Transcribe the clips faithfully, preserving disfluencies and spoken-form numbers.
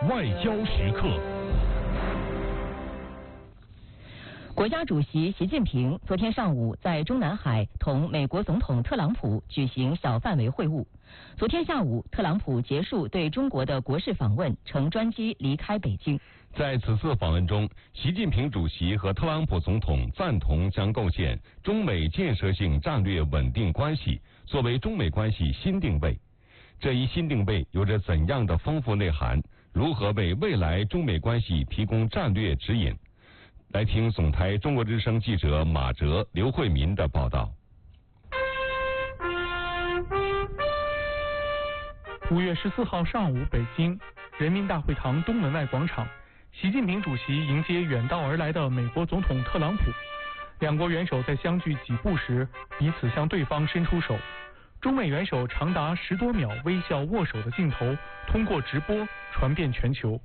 外交时刻。 国家主席习近平昨天上午在中南海同美国总统特朗普举行小范围会晤。昨天下午，特朗普结束对中国的国事访问，乘专机离开北京。 在此次访问中，习近平主席和特朗普总统赞同将构建中美建设性战略稳定关系作为中美关系新定位。这一新定位有着怎样的丰富内涵？如何为未来中美关系提供战略指引？来听总台中国之声记者马哲、刘慧民的报道。 五月十四号上午，北京人民大会堂东门外广场，习近平主席迎接远道而来的美国总统特朗普。两国元首在相距几步时，彼此向对方伸出手。中美元首长达十多秒微笑握手的镜头，通过直播传遍全球。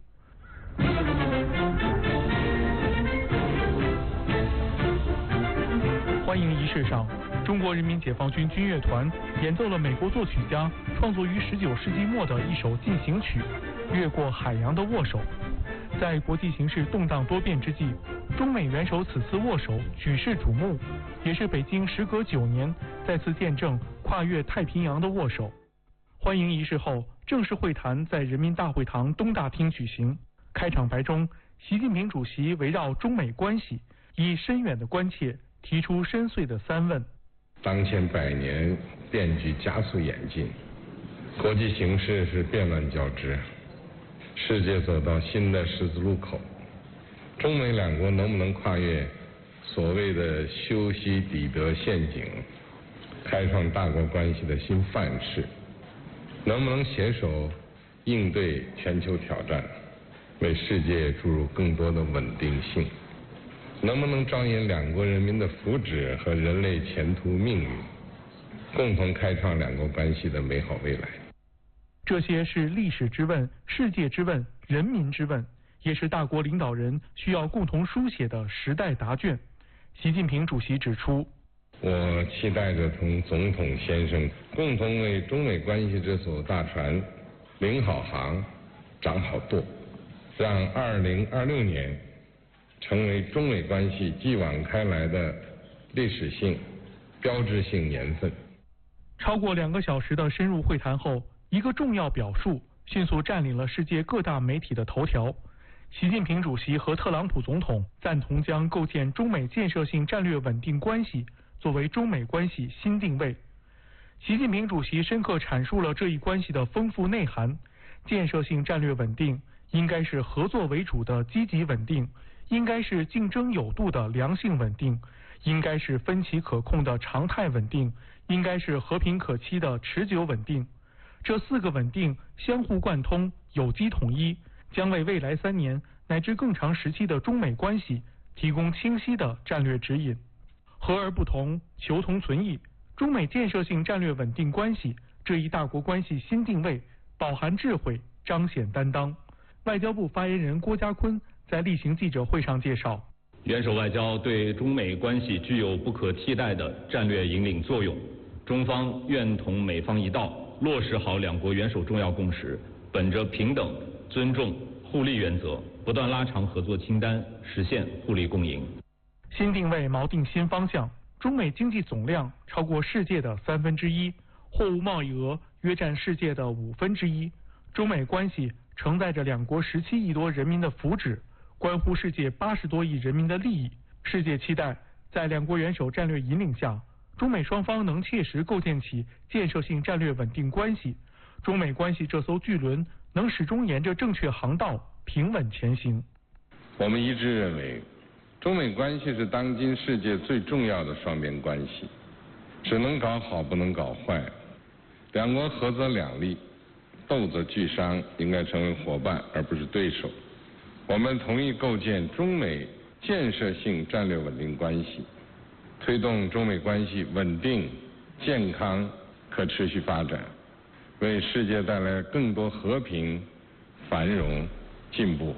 欢迎仪式上，中国人民解放军军乐团演奏了美国作曲家创作于十九世纪末的一首进行曲《越过海洋的握手》。在国际形势动荡多变之际，中美元首此次握手举世瞩目，也是北京时隔九年再次见证跨越太平洋的握手。欢迎仪式后，正式会谈在人民大会堂东大厅举行。开场白中，习近平主席围绕中美关系，以深远的关切提出深邃的三问。 当前百年变局加速演进，国际形势是变乱交织，世界走到新的十字路口，中美两国能不能跨越所谓的修昔底德陷阱，开创大国关系的新范式？能不能携手应对全球挑战，为世界注入更多的稳定性？能不能着眼两国人民的福祉和人类前途命运，共同开创两国关系的美好未来？ 这些是历史之问、世界之问、人民之问，也是大国领导人需要共同书写的时代答卷。习近平主席指出， 我期待着同总统先生共同为中美关系这艘大船领好航、掌好舵，让二零二六年成为中美关系继往开来的历史性、标志性年份。 超过两个小时的深入会谈后，一个重要表述迅速占领了世界各大媒体的头条。习近平主席和特朗普总统赞同将构建中美建设性战略稳定关系作为中美关系新定位。习近平主席深刻阐述了这一关系的丰富内涵：建设性战略稳定应该是合作为主的积极稳定，应该是竞争有度的良性稳定，应该是分歧可控的常态稳定，应该是和平可期的持久稳定。这四个稳定相互贯通，有机统一，将为未来三年乃至更长时期的中美关系提供清晰的战略指引。和而不同，求同存异。中美建设性战略稳定关系这一大国关系新定位，饱含智慧，彰显担当。外交部发言人郭家坤在例行记者会上介绍， 元首外交对中美关系具有不可替代的战略引领作用，中方愿同美方一道，落实好两国元首重要共识，本着平等、尊重、互利原则，不断拉长合作清单，实现互利共赢。 新定位锚定新方向，中美经济总量超过世界的三分之一，货物贸易额约占世界的五分之一。中美关系承载着两国十七亿多人民的福祉，关乎世界八十多亿人民的利益。世界期待在两国元首战略引领下，中美双方能切实构建起建设性战略稳定关系，中美关系这艘巨轮能始终沿着正确航道平稳前行。 我们一致认为，中美关系是当今世界最重要的双边关系，只能搞好不能搞坏，两国合则两利，斗则俱伤，应该成为伙伴而不是对手。我们同意构建中美建设性战略稳定关系，推动中美关系稳定、健康、可持续发展，为世界带来更多和平、繁荣、进步。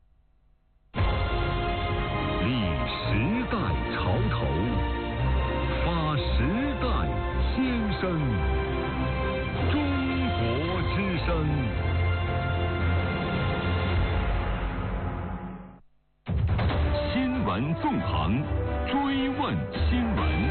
立时代潮头，发时代先声，中国之声。 闻纵横，追问新闻。